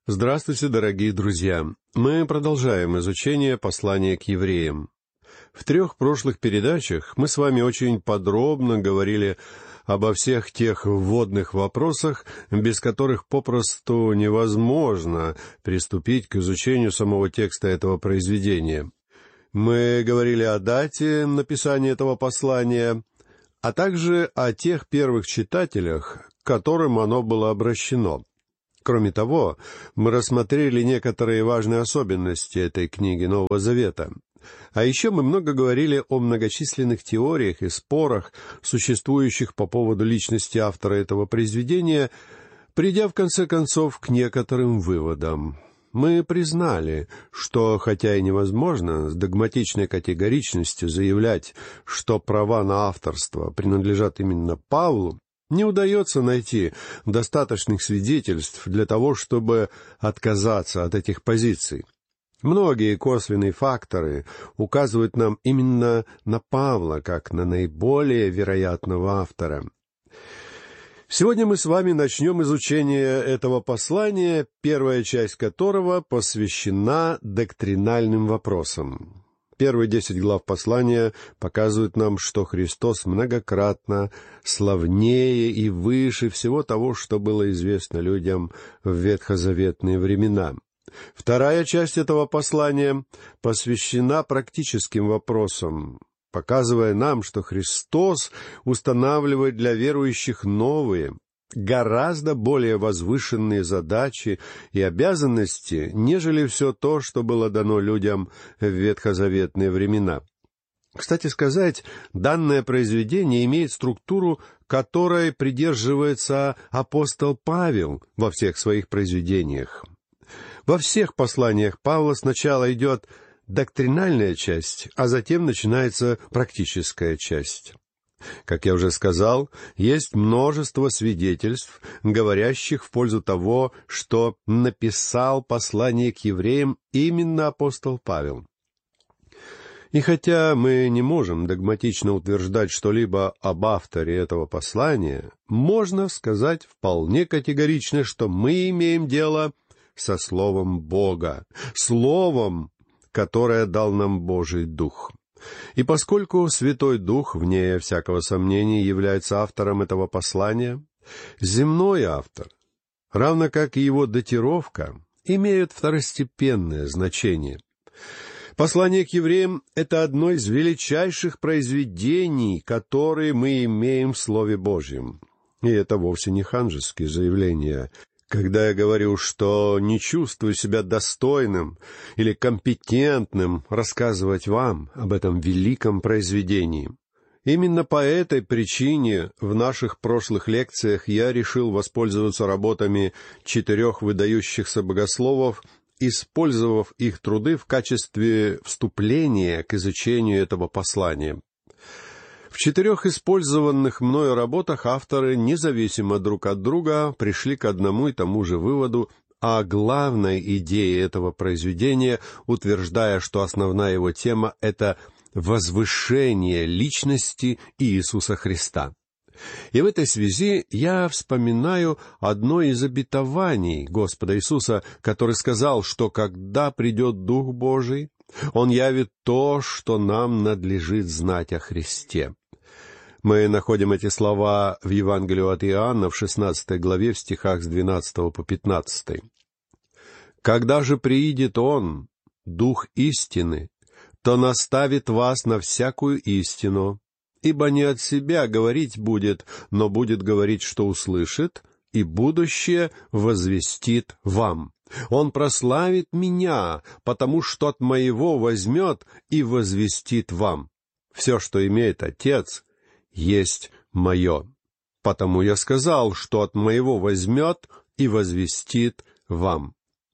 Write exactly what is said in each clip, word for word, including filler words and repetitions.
Здравствуйте, дорогие друзья! Мы продолжаем изучение послания к евреям. В трех прошлых передачах мы с вами очень подробно говорили обо всех тех вводных вопросах, без которых попросту невозможно приступить к изучению самого текста этого произведения. Мы говорили о дате написания этого послания, а также о тех первых читателях, к которым оно было обращено. Кроме того, мы рассмотрели некоторые важные особенности этой книги Нового Завета. А еще мы много говорили о многочисленных теориях и спорах, существующих по поводу личности автора этого произведения, придя в конце концов к некоторым выводам. Мы признали, что, хотя и невозможно с догматичной категоричностью заявлять, что права на авторство принадлежат именно Павлу, не удается найти достаточных свидетельств для того, чтобы отказаться от этих позиций. Многие косвенные факторы указывают нам именно на Павла, как на наиболее вероятного автора. Сегодня мы с вами начнем изучение этого послания, первая часть которого посвящена доктринальным вопросам. Первые десять глав послания показывают нам, что Христос многократно славнее и выше всего того, что было известно людям в ветхозаветные времена. Вторая часть этого послания посвящена практическим вопросам, показывая нам, что Христос устанавливает для верующих новые, гораздо более возвышенные задачи и обязанности, нежели все то, что было дано людям в ветхозаветные времена. Кстати сказать, данное произведение имеет структуру, которой придерживается апостол Павел во всех своих произведениях. Во всех посланиях Павла сначала идет доктринальная часть, а затем начинается практическая часть. Как я уже сказал, есть множество свидетельств, говорящих в пользу того, что написал послание к евреям именно апостол Павел. И хотя мы не можем догматично утверждать что-либо об авторе этого послания, можно сказать вполне категорично, что мы имеем дело со Словом Бога, Словом, которое дал нам Божий Дух. И поскольку Святой Дух, вне всякого сомнения, является автором этого послания, земной автор, равно как и его датировка, имеют второстепенное значение. Послание к евреям — это одно из величайших произведений, которые мы имеем в Слове Божьем. И это вовсе не ханжеские заявления, когда я говорю, что не чувствую себя достойным или компетентным рассказывать вам об этом великом произведении. Именно по этой причине в наших прошлых лекциях я решил воспользоваться работами четырех выдающихся богословов, использовав их труды в качестве вступления к изучению этого послания. В четырех использованных мною работах авторы, независимо друг от друга, пришли к одному и тому же выводу о главной идее этого произведения, утверждая, что основная его тема — это возвышение личности Иисуса Христа. И в этой связи я вспоминаю одно из обетований Господа Иисуса, который сказал, что когда придет Дух Божий, Он явит то, что нам надлежит знать о Христе. Мы находим эти слова в Евангелии от Иоанна в шестнадцатой главе в стихах с двенадцатого по пятнадцатый. «Когда же приидет Он, Дух истины, то наставит вас на всякую истину, ибо не от себя говорить будет, но будет говорить, что услышит, и будущее возвестит вам. Он прославит Меня, потому что от Моего возьмет и возвестит вам. Все, что имеет Отец, есть Мое. Потому я сказал, что от Моего возьмет и возвестит вам».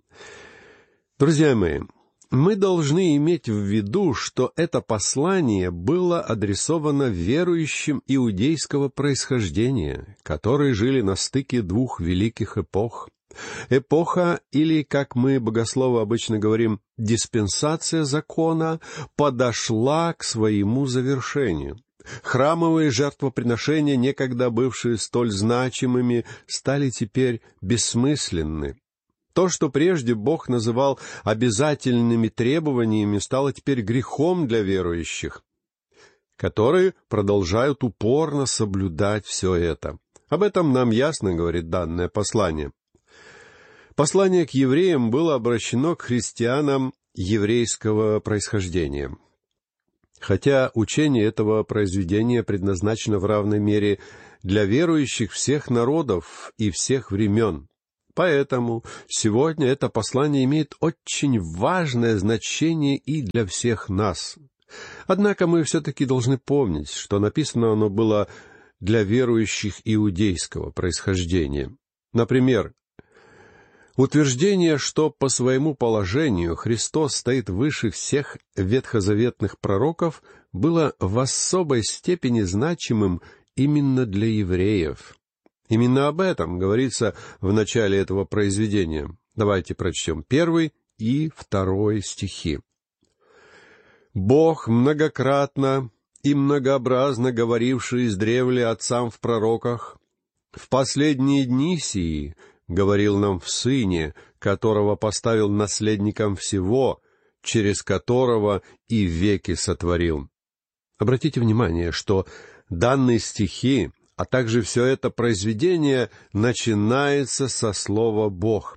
Друзья мои, мы должны иметь в виду, что это послание было адресовано верующим иудейского происхождения, которые жили на стыке двух великих эпох. Эпоха, или, как мы, богословы, обычно говорим, диспенсация закона, подошла к своему завершению. Храмовые жертвоприношения, некогда бывшие столь значимыми, стали теперь бессмысленны. То, что прежде Бог называл обязательными требованиями, стало теперь грехом для верующих, которые продолжают упорно соблюдать все это. Об этом нам ясно говорит данное послание. Послание к евреям было обращено к христианам еврейского происхождения. Хотя учение этого произведения предназначено в равной мере для верующих всех народов и всех времен. Поэтому сегодня это послание имеет очень важное значение и для всех нас. Однако мы все-таки должны помнить, что написано оно было для верующих иудейского происхождения. Например, утверждение, что по своему положению Христос стоит выше всех ветхозаветных пророков, было в особой степени значимым именно для евреев. Именно об этом говорится в начале этого произведения. Давайте прочтем первый и второй стихи. «Бог, многократно и многообразно говоривший издревле отцам в пророках, в последние дни сии говорил нам в Сыне, которого поставил наследником всего, через которого и веки сотворил». Обратите внимание, что данные стихи, а также все это произведение начинается со слова «Бог».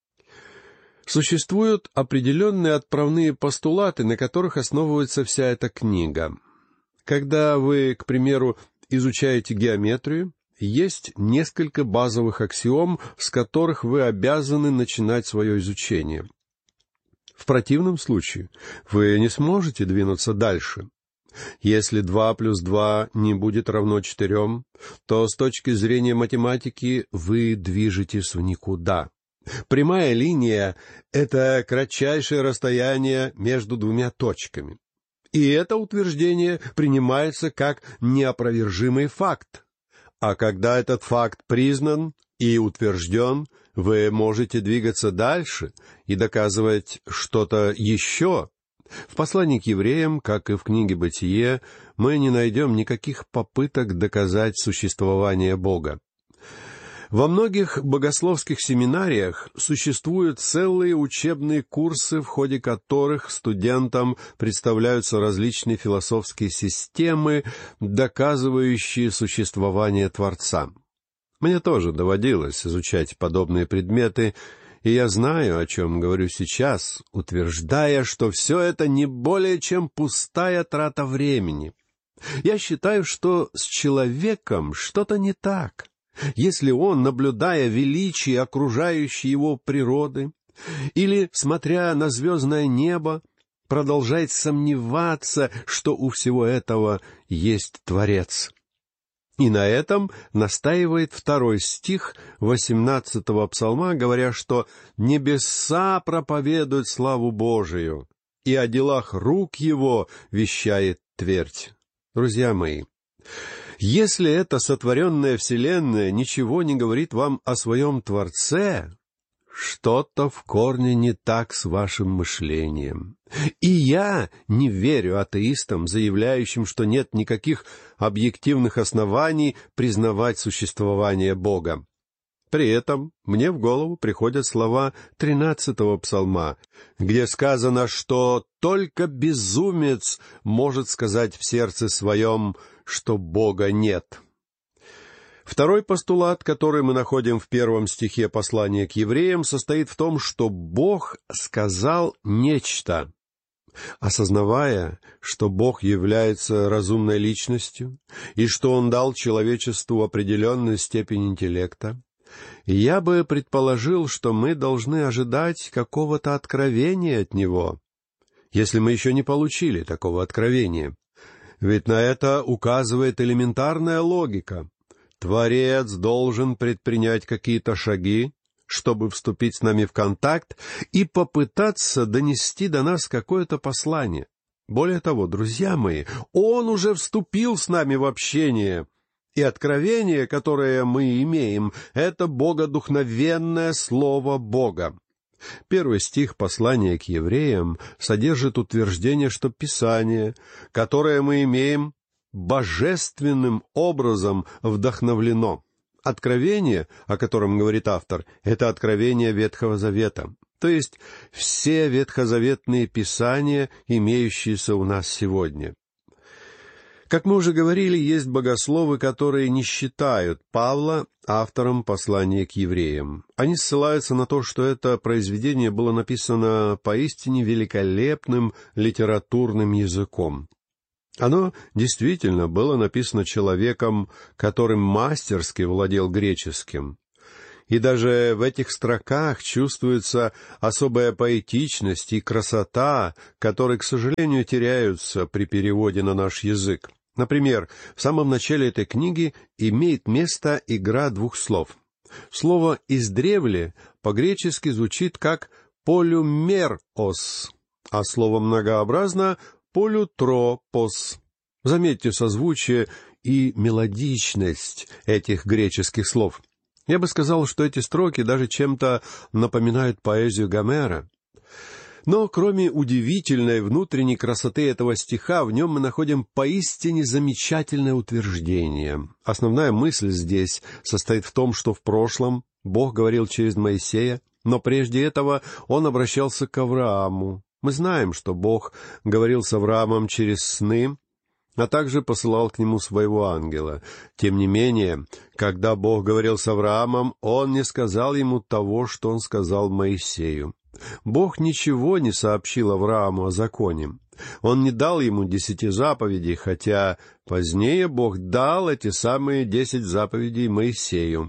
Существуют определенные отправные постулаты, на которых основывается вся эта книга. Когда вы, к примеру, изучаете геометрию, есть несколько базовых аксиом, с которых вы обязаны начинать свое изучение. В противном случае вы не сможете двинуться дальше. Если два плюс два не будет равно четырем, то с точки зрения математики вы движетесь в никуда. Прямая линия — это кратчайшее расстояние между двумя точками. И это утверждение принимается как неопровержимый факт. А когда этот факт признан и утвержден, вы можете двигаться дальше и доказывать что-то еще. В послании к евреям, как и в книге «Бытие», мы не найдем никаких попыток доказать существование Бога. Во многих богословских семинариях существуют целые учебные курсы, в ходе которых студентам представляются различные философские системы, доказывающие существование Творца. Мне тоже доводилось изучать подобные предметы, и я знаю, о чем говорю сейчас, утверждая, что все это не более чем пустая трата времени. Я считаю, что с человеком что-то не так, если он, наблюдая величие окружающей его природы, или, смотря на звездное небо, продолжает сомневаться, что у всего этого есть Творец. И на этом настаивает второй стих восемнадцатого псалма, говоря, что «небеса проповедуют славу Божию, и о делах рук его вещает твердь». Друзья мои, если эта сотворенная вселенная ничего не говорит вам о своем Творце, что-то в корне не так с вашим мышлением. И я не верю атеистам, заявляющим, что нет никаких объективных оснований признавать существование Бога. При этом мне в голову приходят слова тринадцатого псалма, где сказано, что только безумец может сказать в сердце своем, что Бога нет. Второй постулат, который мы находим в первом стихе послания к евреям, состоит в том, что Бог сказал нечто. Осознавая, что Бог является разумной личностью и что Он дал человечеству определенную степень интеллекта, я бы предположил, что мы должны ожидать какого-то откровения от Него, если мы еще не получили такого откровения. Ведь на это указывает элементарная логика. Творец должен предпринять какие-то шаги, чтобы вступить с нами в контакт и попытаться донести до нас какое-то послание. Более того, друзья мои, Он уже вступил с нами в общение, и откровение, которое мы имеем, — это богодухновенное Слово Бога. Первый стих послания к евреям содержит утверждение, что Писание, которое мы имеем, божественным образом вдохновлено. откровение, о котором говорит автор, это откровение Ветхого Завета, то есть все ветхозаветные писания, имеющиеся у нас сегодня. Как мы уже говорили, есть богословы, которые не считают Павла автором послания к евреям. Они ссылаются на то, что это произведение было написано поистине великолепным литературным языком. Оно действительно было написано человеком, которым мастерски владел греческим. И даже в этих строках чувствуется особая поэтичность и красота, которые, к сожалению, теряются при переводе на наш язык. Например, в самом начале этой книги имеет место игра двух слов. Слово «издревле» по-гречески звучит как «полюмерос», а слово «многообразно» — «полютропос». Заметьте созвучие и мелодичность этих греческих слов. Я бы сказал, что эти строки даже чем-то напоминают поэзию Гомера. Но кроме удивительной внутренней красоты этого стиха, в нем мы находим поистине замечательное утверждение. Основная мысль здесь состоит в том, что в прошлом Бог говорил через Моисея, но прежде этого Он обращался к Аврааму. Мы знаем, что Бог говорил с Авраамом через сны, а также посылал к нему своего ангела. Тем не менее, когда Бог говорил с Авраамом, Он не сказал ему того, что Он сказал Моисею. Бог ничего не сообщил Аврааму о законе. Он не дал ему десяти заповедей, хотя позднее Бог дал эти самые десять заповедей Моисею.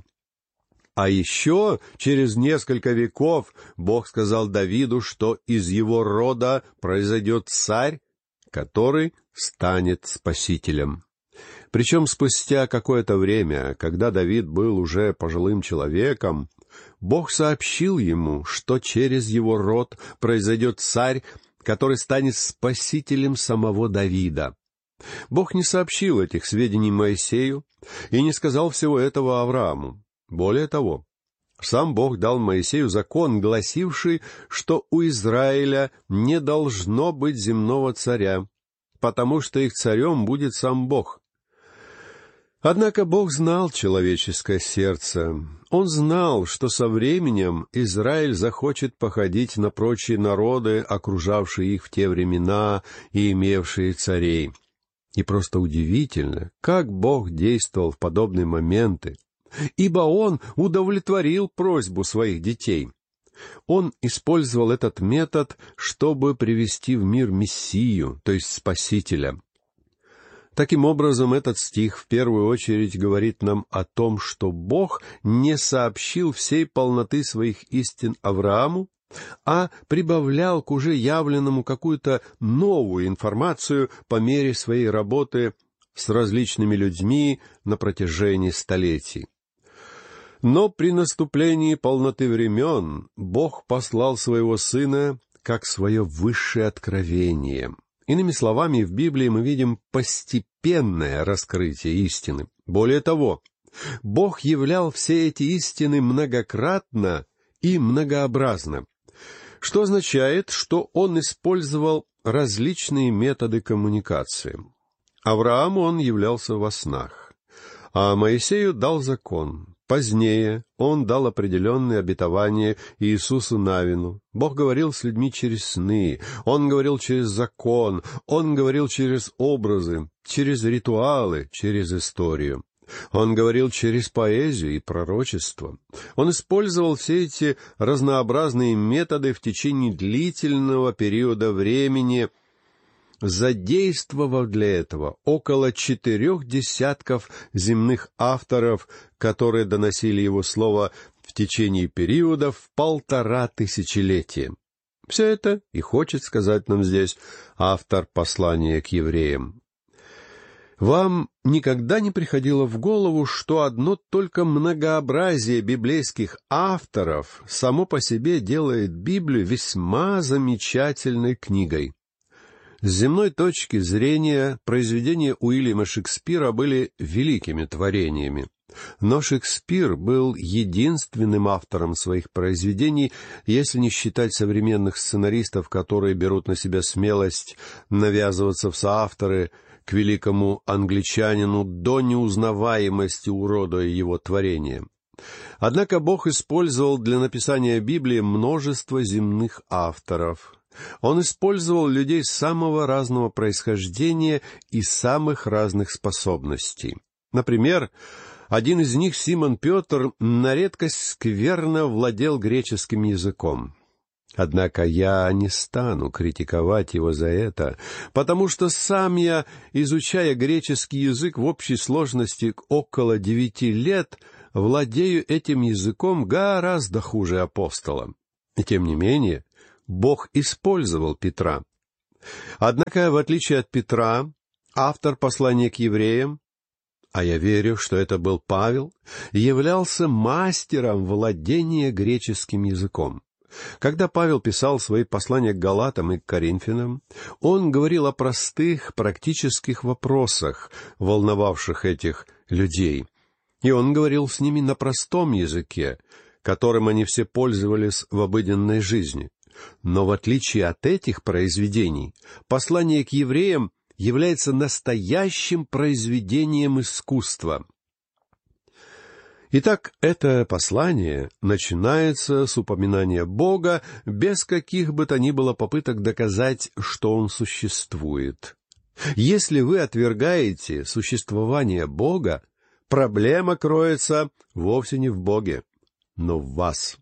А еще через несколько веков Бог сказал Давиду, что из его рода произойдет царь, который станет спасителем. Причем спустя какое-то время, когда Давид был уже пожилым человеком, Бог сообщил ему, что через его род произойдет царь, который станет спасителем самого Давида. Бог не сообщил этих сведений Моисею и не сказал всего этого Аврааму. Более того, сам Бог дал Моисею закон, гласивший, что у Израиля не должно быть земного царя, потому что их царем будет сам Бог. Однако Бог знал человеческое сердце. Он знал, что со временем Израиль захочет походить на прочие народы, окружавшие их в те времена и имевшие царей. И просто удивительно, как Бог действовал в подобные моменты, ибо Он удовлетворил просьбу своих детей. Он использовал этот метод, чтобы привести в мир Мессию, то есть Спасителя. Таким образом, этот стих в первую очередь говорит нам о том, что Бог не сообщил всей полноты своих истин Аврааму, а прибавлял к уже явленному какую-то новую информацию по мере своей работы с различными людьми на протяжении столетий. Но при наступлении полноты времен Бог послал своего Сына как свое высшее откровение. Иными словами, в Библии мы видим постепенное раскрытие истины. Более того, Бог являл все эти истины многократно и многообразно, что означает, что Он использовал различные методы коммуникации. Аврааму Он являлся во снах, а Моисею дал закон. Позднее Он дал определенные обетования Иисусу Навину. Бог говорил с людьми через сны, Он говорил через закон, Он говорил через образы, через ритуалы, через историю. Он говорил через поэзию и пророчество. Он использовал все эти разнообразные методы в течение длительного периода времени, задействовав для этого около четырех десятков земных авторов, которые доносили его слово в течение периода в полтора тысячелетия. Все это и хочет сказать нам здесь автор послания к евреям. Вам никогда не приходило в голову, что одно только многообразие библейских авторов само по себе делает Библию весьма замечательной книгой? С земной точки зрения произведения Уильяма Шекспира были великими творениями. Но Шекспир был единственным автором своих произведений, если не считать современных сценаристов, которые берут на себя смелость навязываться в соавторы к великому англичанину до неузнаваемости, уродуя его творение. Однако Бог использовал для написания Библии множество земных авторов. Он использовал людей самого разного происхождения и самых разных способностей. Например, один из них, Симон Петр, на редкость скверно владел греческим языком. Однако я не стану критиковать его за это, потому что сам я, изучая греческий язык в общей сложности около девяти лет, владею этим языком гораздо хуже апостола. И тем не менее, Бог использовал Петра. Однако, в отличие от Петра, автор послания к евреям, а я верю, что это был Павел, являлся мастером владения греческим языком. Когда Павел писал свои послания к Галатам и к Коринфянам, он говорил о простых, практических вопросах, волновавших этих людей. И он говорил с ними на простом языке, которым они все пользовались в обыденной жизни. Но в отличие от этих произведений, послание к евреям является настоящим произведением искусства. Итак, это послание начинается с упоминания Бога без каких бы то ни было попыток доказать, что Он существует. Если вы отвергаете существование Бога, проблема кроется вовсе не в Боге, но в вас.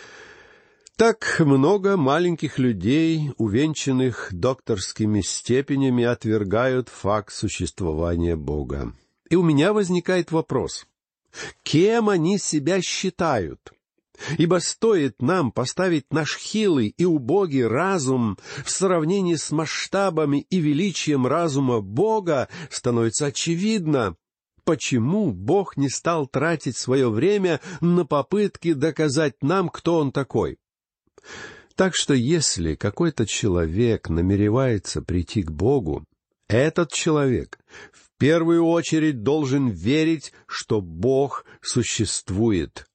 Так много маленьких людей, увенчанных докторскими степенями, отвергают факт существования Бога. И у меня возникает вопрос: кем они себя считают? Ибо стоит нам поставить наш хилый и убогий разум в сравнении с масштабами и величием разума Бога, становится очевидно, почему Бог не стал тратить свое время на попытки доказать нам, кто Он такой. Так что если какой-то человек намеревается прийти к Богу, этот человек в первую очередь должен верить, что Бог существует.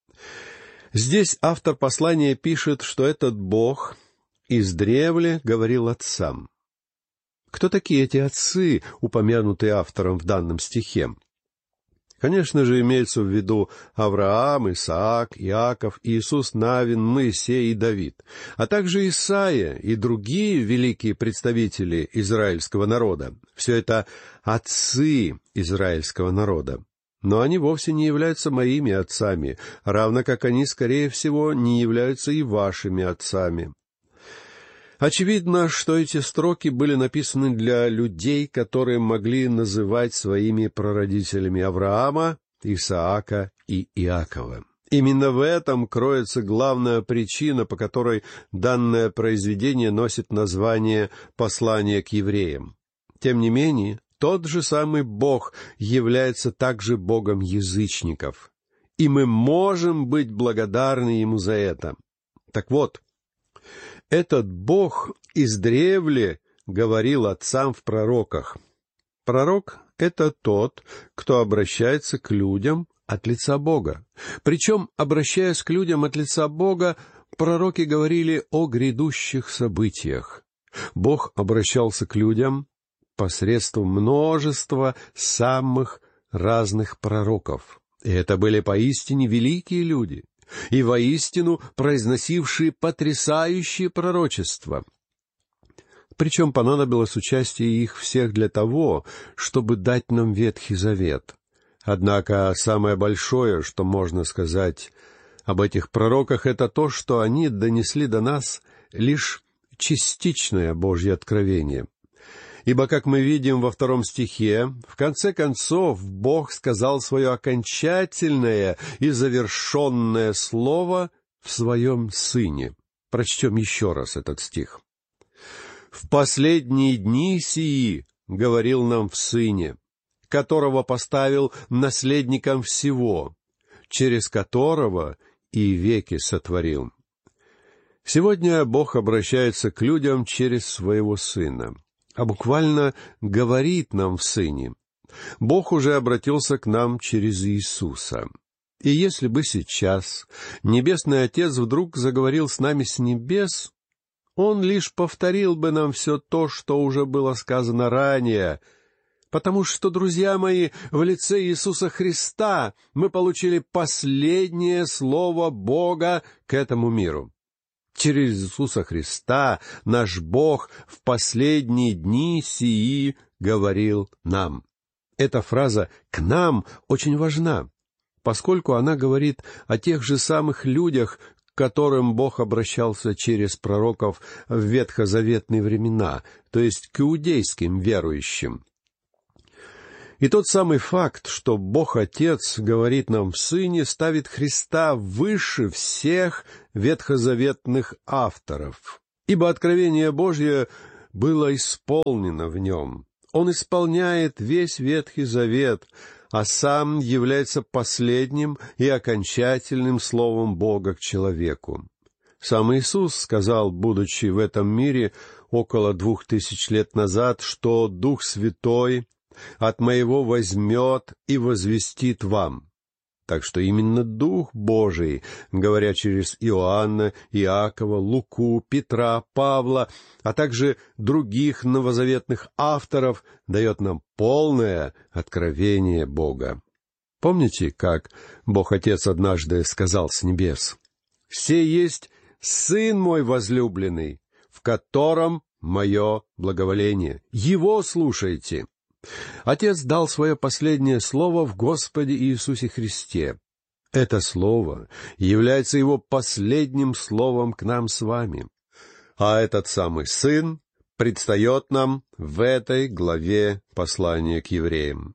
Здесь автор послания пишет, что этот Бог издревле говорил отцам. Кто такие эти отцы, упомянутые автором в данном стихе? Конечно же, имеется в виду Авраам, Исаак, Иаков, Иисус Навин, Моисей и Давид, а также Исаия и другие великие представители израильского народа. Все это отцы израильского народа. Но они вовсе не являются моими отцами, равно как они, скорее всего, не являются и вашими отцами. Очевидно, что эти строки были написаны для людей, которые могли называть своими прародителями Авраама, Исаака и Иакова. Именно в этом кроется главная причина, по которой данное произведение носит название «Послание к евреям». Тем не менее, тот же самый Бог является также Богом язычников, и мы можем быть благодарны Ему за это. Так вот, этот Бог издревле говорил отцам в пророках. Пророк — это тот, кто обращается к людям от лица Бога. Причем, обращаясь к людям от лица Бога, пророки говорили о грядущих событиях. Бог обращался к людям посредством множества самых разных пророков. И это были поистине великие люди, и воистину произносившие потрясающие пророчества. Причем понадобилось участие их всех для того, чтобы дать нам Ветхий Завет. Однако самое большое, что можно сказать об этих пророках, это то, что они донесли до нас лишь частичное Божье откровение. Ибо, как мы видим во втором стихе, в конце концов Бог сказал свое окончательное и завершенное слово в Своем Сыне. Прочтем еще раз этот стих. «В последние дни сии говорил нам в Сыне, которого поставил наследником всего, через которого и веки сотворил». Сегодня Бог обращается к людям через Своего Сына, а буквально говорит нам в Сыне. Бог уже обратился к нам через Иисуса. И если бы сейчас Небесный Отец вдруг заговорил с нами с небес, Он лишь повторил бы нам все то, что уже было сказано ранее, Потому что, друзья мои, в лице Иисуса Христа мы получили последнее слово Бога к этому миру. Через Иисуса Христа наш Бог в последние дни сии говорил нам. Эта фраза «к нам» очень важна, поскольку она говорит о тех же самых людях, к которым Бог обращался через пророков в ветхозаветные времена, то есть к иудейским верующим. И тот самый факт, что Бог Отец говорит нам в Сыне, ставит Христа выше всех ветхозаветных авторов, ибо откровение Божье было исполнено в нем. Он исполняет весь Ветхий Завет, а сам является последним и окончательным словом Бога к человеку. Сам Иисус сказал, будучи в этом мире около двух тысяч лет назад, что Дух Святой от Моего возьмет и возвестит вам. Так что именно Дух Божий, говоря через Иоанна, Иакова, Луку, Петра, Павла, а также других новозаветных авторов, дает нам полное откровение Бога. Помните, как Бог Отец однажды сказал с небес: «Се есть Сын мой возлюбленный, в котором мое благоволение. Его слушайте». Отец дал свое последнее слово в Господе Иисусе Христе. Это слово является Его последним словом к нам с вами. А этот самый Сын предстает нам в этой главе послания к евреям.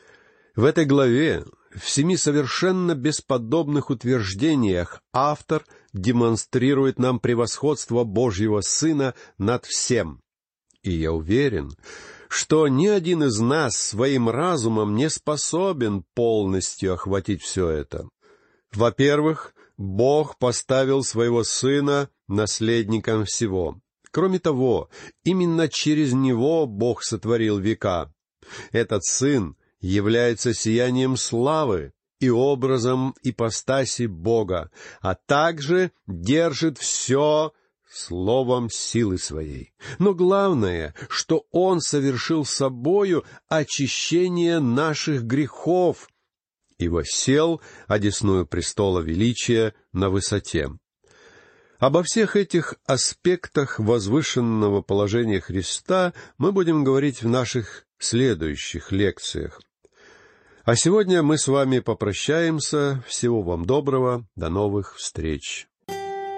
В этой главе, в семи совершенно бесподобных утверждениях, автор демонстрирует нам превосходство Божьего Сына над всем. И я уверен, что ни один из нас своим разумом не способен полностью охватить все это. Во-первых, Бог поставил своего Сына наследником всего. Кроме того, именно через Него Бог сотворил века. Этот Сын является сиянием славы и образом ипостаси Бога, а также держит все словом силы своей. Но главное, что Он совершил собою очищение наших грехов и воссел одесную престола величия на высоте. Обо всех этих аспектах возвышенного положения Христа мы будем говорить в наших следующих лекциях. А сегодня мы с вами попрощаемся. Всего вам доброго. До новых встреч.